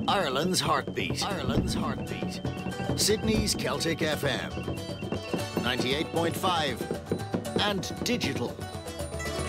Ireland's heartbeat. Ireland's heartbeat. Sydney's Celtic FM. 98.5 and digital.